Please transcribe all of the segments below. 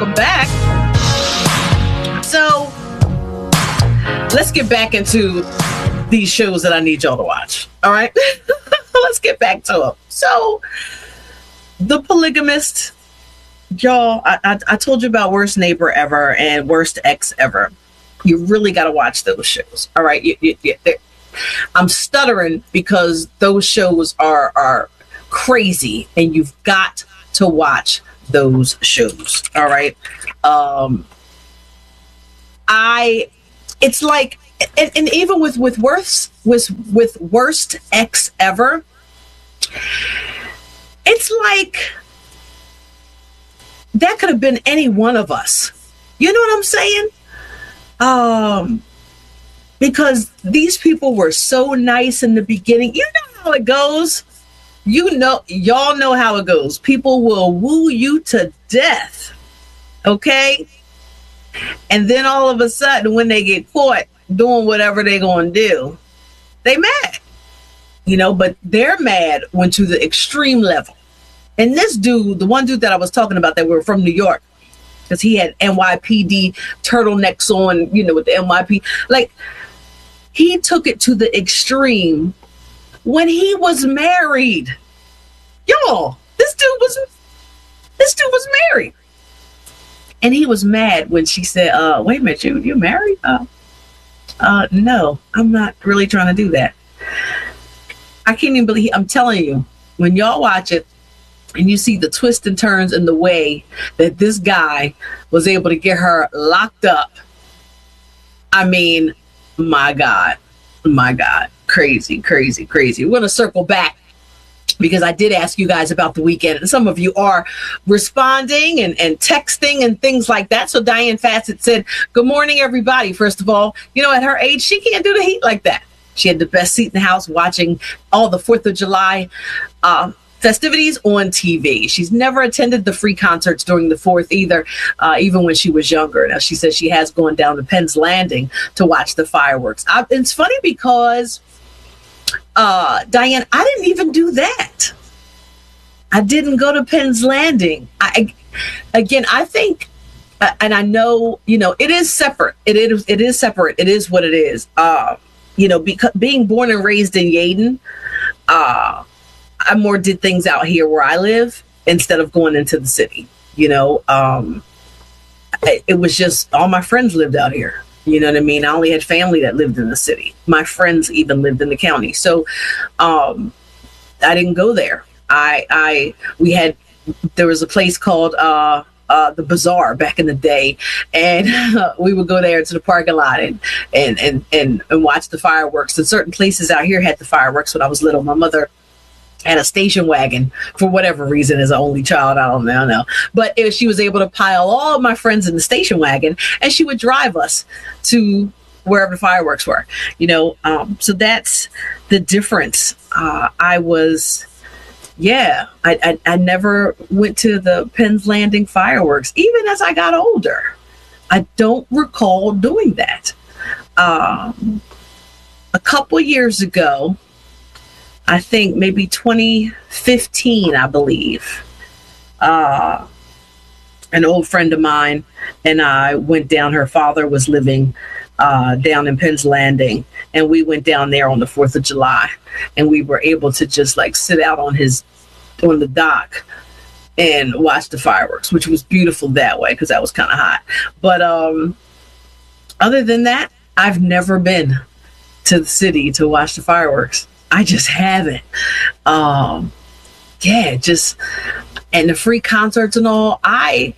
Welcome back. So let's get back into these shows that I need y'all to watch. All right. Let's get back to them. So The Polygamist, y'all, I told you about Worst Neighbor Ever and Worst Ex Ever. You really got to watch those shows. All right. I'm stuttering because those shows are crazy and you've got to watch those shows. All right. It's like, and even with worst ex ever, it's like that could have been any one of us. You know what I'm saying? Because these people were so nice in the beginning. You know how it goes. Y'all know how it goes. People will woo you to death. Okay? And then all of a sudden, when they get caught doing whatever they're going to do, they mad. But their mad went to the extreme level. And this dude, the one dude that I was talking about that were from New York, because he had NYPD turtlenecks on, with the NYPD. Like, he took it to the extreme when he was married. Y'all, this dude was married. And he was mad when she said, wait a minute, you married? No, I'm not really trying to do that. I can't even believe, I'm telling you, when y'all watch it and you see the twists and turns in the way that this guy was able to get her locked up, I mean, my God, crazy. We're going to circle back because I did ask you guys about the weekend, and some of you are responding and texting and things like that. So Diane Fassett said, good morning, everybody. First of all, at her age, she can't do the heat like that. She had the best seat in the house watching all the 4th of July festivities on TV. She's never attended the free concerts during the 4th either, even when she was younger. Now, she says she has gone down to Penn's Landing to watch the fireworks. It's funny because, Diane, I didn't even do that. I didn't go to Penn's Landing. I think, and I know, it is separate. It is separate. It is what it is. Because being born and raised in Yeadon, I more did things out here where I live instead of going into the city. It was just all my friends lived out here. You know what I mean? I only had family that lived in the city. My friends even lived in the county. So I didn't go there. There was a place called the Bazaar back in the day, and we would go there to the parking lot and watch the fireworks. And certain places out here had the fireworks when I was little. My mother had a station wagon for whatever reason as an only child. I don't know. But she was able to pile all of my friends in the station wagon, and she would drive us to wherever the fireworks were, so that's the difference. I never went to the Penn's Landing fireworks, even as I got older. I don't recall doing that. A couple years ago, I think maybe 2015, I believe, an old friend of mine and I went down. Her father was living down in Penn's Landing, and we went down there on the 4th of July, and we were able to just like sit out on the dock and watch the fireworks, which was beautiful that way because that was kind of hot. But other than that, I've never been to the city to watch the fireworks. I just haven't. And the free concerts and all, I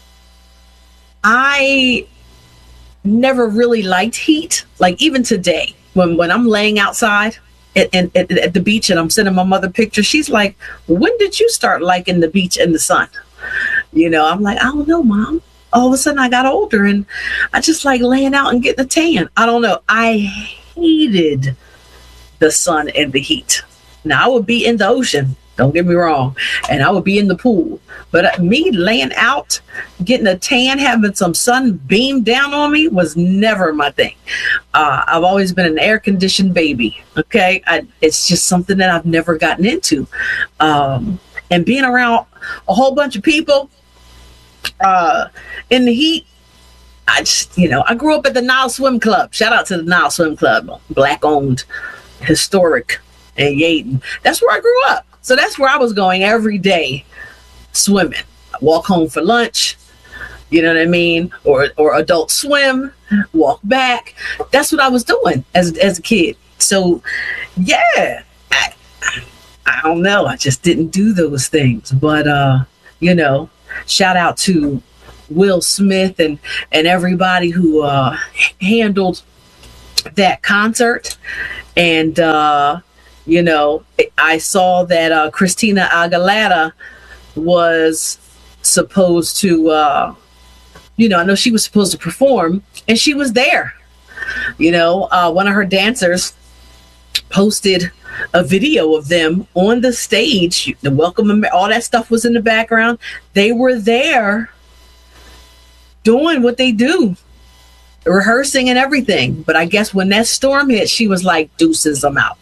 never really liked heat. Like even today, when I'm laying outside at the beach and I'm sending my mother pictures, she's like, when did you start liking the beach and the sun? I'm like, I don't know, Mom. All of a sudden I got older and I just like laying out and getting a tan. I don't know. I hated the sun and the heat. Now I would be in the ocean, don't get me wrong, and I would be in the pool, but me laying out, getting a tan, having some sun beam down on me was never my thing. I've always been an air-conditioned baby. Okay, it's just something that I've never gotten into, and being around a whole bunch of people, In the heat, I just, I grew up at the Nile Swim Club. Shout out to the Nile Swim Club, black owned, historic in Yaden. That's where I grew up. So that's where I was going every day swimming. I walk home for lunch, you know what I mean? Or Adult Swim, walk back. That's what I was doing as a kid. So yeah, I don't know. I just didn't do those things. But shout out to Will Smith and everybody who handled that concert. And I saw that Christina Aguilera was supposed to I know she was supposed to perform, and she was there. One of her dancers posted a video of them on the stage. The welcome, all that stuff was in the background. They were there doing what they do, rehearsing and everything. But I guess when that storm hit, she was like, deuces, I'm out.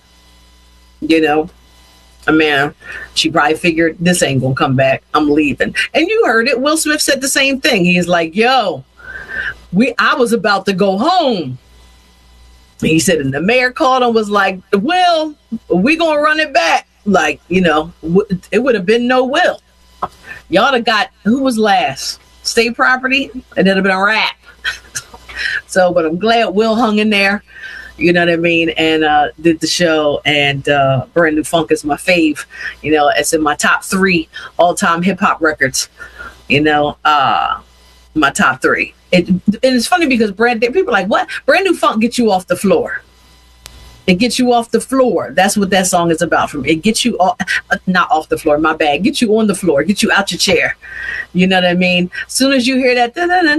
She probably figured this ain't gonna come back. I'm leaving. And you heard it. Will Smith said the same thing. He's like, yo, I was about to go home. He said, and the mayor called him, was like, Will, we gonna run it back. Like, it would have been no Will. Y'all have got, who was last? State Property? And it'd have been a wrap. So, but I'm glad Will hung in there. You know what I mean? And did the show. And Brand New Funk is my fave. It's in my top 3 all-time hip-hop records. My top 3. And it's funny because people are like, what? Brand New Funk gets you off the floor. It gets you off the floor. That's what that song is about. It gets you not off the floor, my bad. Get you on the floor. Get you out your chair. You know what I mean? As soon as you hear that,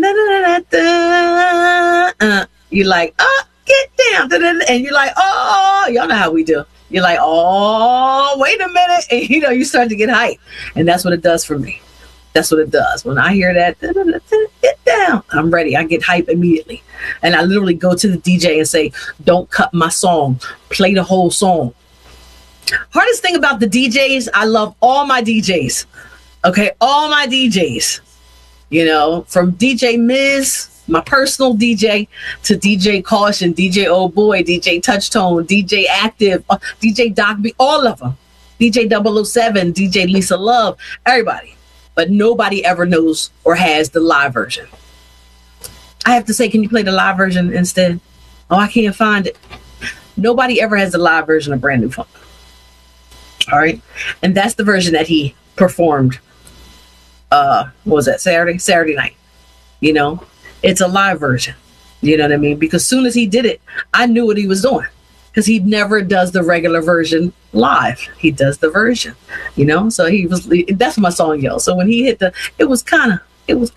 you're like, get down. And you're like, oh, y'all know how we do. You're like, oh, wait a minute. And you start to get hyped. And that's what it does for me. That's what it does. When I hear that, get down, I'm ready. I get hype immediately. And I literally go to the DJ and say, don't cut my song. Play the whole song. Hardest thing about the DJs, I love all my DJs. Okay, all my DJs. From DJ Miz, my personal DJ, to DJ Caution, DJ Old Boy, DJ Touchtone, DJ Active, DJ Doc B, all of them. DJ 007, DJ Lisa Love, everybody. But nobody ever knows or has the live version. I have to say, can you play the live version instead? Oh, I can't find it. Nobody ever has the live version of Brand New Funk. All right. And that's the version that he performed. What was that? Saturday night. It's a live version. You know what I mean? Because as soon as he did it, I knew what he was doing. Because he never does the regular version live. He does the version, so that's my song, yo. So when he hit it was kind of,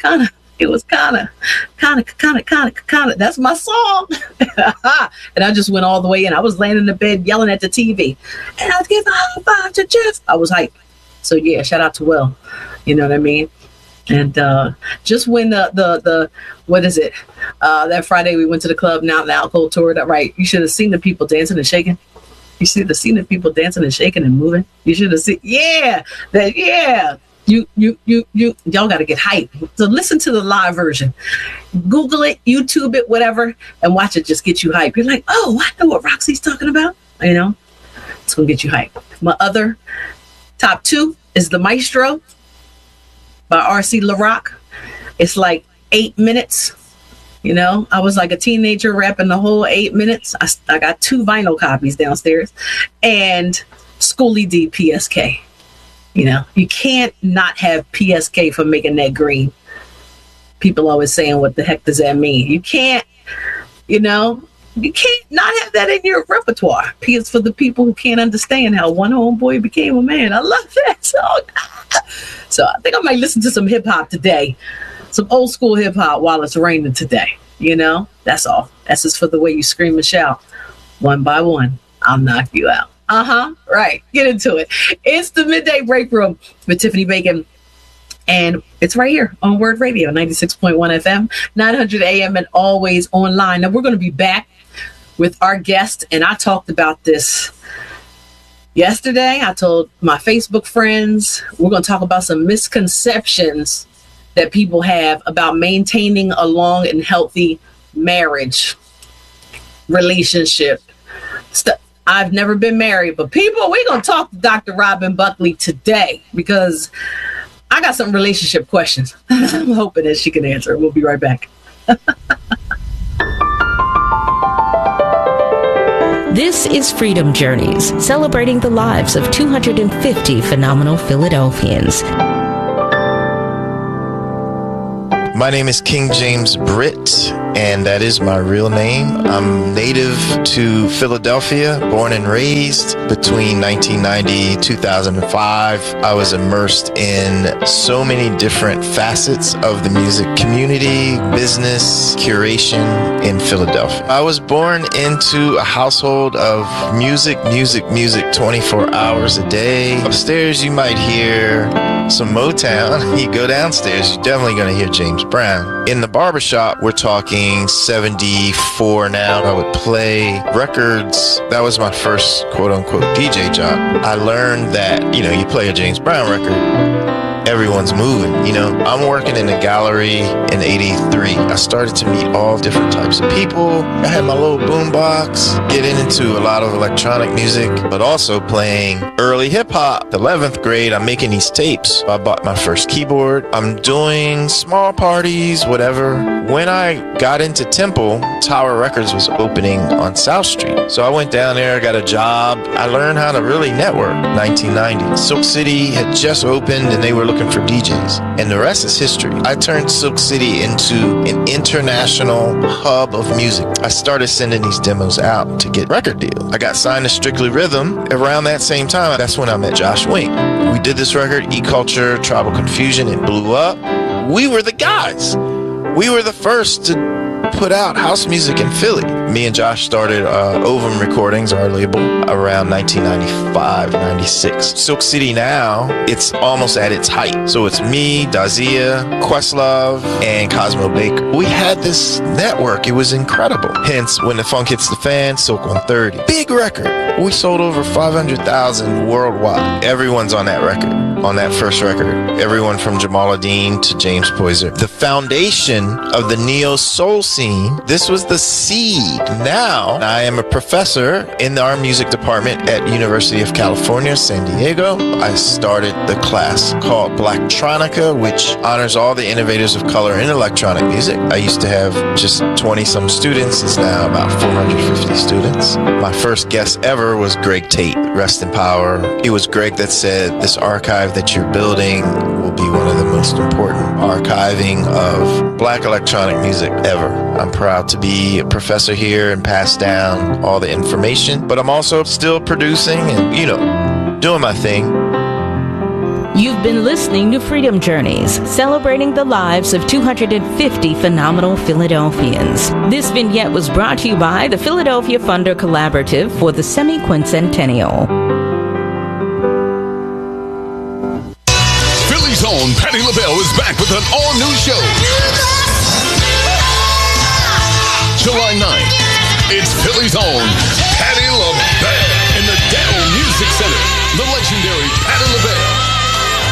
that's my song. And I just went all the way in. I was laying in the bed yelling at the TV. And I was giving a high five to Jeff. I was hyped. So yeah, shout out to Will. You know what I mean? And just when the what is it? That Friday we went to the club, now the alcohol tour. That right? You should have seen the people dancing and shaking. You should have seen the people dancing and shaking and moving. You should have seen, yeah, that, yeah. Y'all got to get hyped. So listen to the live version. Google it, YouTube it, whatever, and watch it. Just get you hyped. You're like, oh, I know what Roxy's talking about. It's gonna get you hyped. My other top 2 is The Maestro by R.C. LaRock. It's like 8 minutes. I was like a teenager rapping the whole 8 minutes. I got 2 vinyl copies downstairs. And Schoolie D PSK. You can't not have PSK for Making That Green. People always saying, what the heck does that mean? You can't, you can't not have that in your repertoire. It's for the people who can't understand how one homeboy became a man. I love that song. So I think I might listen to some hip hop today. Some old school hip hop while it's raining today. That's all. That's just for the way you scream and shout. One by one, I'll knock you out. Right. Get into it. It's the Midday Break Room with Tiffany Bacon. And it's right here on Word Radio, 96.1 FM, 900 AM, and always online. Now we're going to be back with our guest. And I talked about this yesterday. I told my Facebook friends, we're going to talk about some misconceptions that people have about maintaining a long and healthy marriage, relationship. I've never been married, but people, we're going to talk to Dr. Robin Buckley today because I got some relationship questions. I'm hoping that she can answer. We'll be right back. This is Freedom Journeys, celebrating the lives of 250 phenomenal Philadelphians. My name is King James Britt, and that is my real name. I'm native to Philadelphia, born and raised. Between 1990 and 2005, I was immersed in so many different facets of the music community, business, curation in Philadelphia. I was born into a household of music 24 hours a day. Upstairs, you might hear some Motown. You go downstairs, you're definitely going to hear James Brown. In the barbershop, we're talking 74 now. I would play records. That was my first quote-unquote DJ job. I learned that, you play a James Brown record, everyone's moving. I'm working in a gallery in 83. I started to meet all different types of people. I had my little boombox, getting into a lot of electronic music, but also playing early hip hop. 11th grade, I'm making these tapes. I bought my first keyboard. I'm doing small parties, whatever. When I got into Temple, Tower Records was opening on South Street. So I went down there, got a job. I learned how to really network. 1990. Silk City had just opened and they were looking for DJs, and the rest is history. I turned Silk City into an international hub of music. I started sending these demos out to get record deals. I got signed to Strictly Rhythm around that same time. That's when I met Josh Wink. We did this record, E-Culture, Tribal Confusion. It blew up. We were the guys. We were the first to put out house music in Philly. Me and Josh started Ovum Recordings, our label, around 1995, 96. Silk City now, it's almost at its height. So it's me, Dazia, Questlove, and Cosmo Baker. We had this network. It was incredible. Hence, When the Funk Hits the Fan, Silk 130. Big record. We sold over 500,000 worldwide. Everyone's on that record, on that first record. Everyone from Jamal Adine to James Poyser. The foundation of the neo-soul scene, this was the seed. Now, I am a professor in our music department at University of California, San Diego. I started the class called Blacktronica, which honors all the innovators of color in electronic music. I used to have just 20-some students. It's now about 450 students. My first guest ever was Greg Tate, rest in power. It was Greg that said, this archive that you're building will be one of the most important archiving of Black electronic music ever. I'm proud to be a professor here and pass down all the information, but I'm also still producing and, doing my thing. You've been listening to Freedom Journeys, celebrating the lives of 250 phenomenal Philadelphians. This vignette was brought to you by the Philadelphia Funder Collaborative for the Semi-Quincentennial. Philly's own Patti LaBelle is back with an all-new show. July 9th, it's Philly's own Patti LaBelle in the Dow Music Center. The legendary Patti LaBelle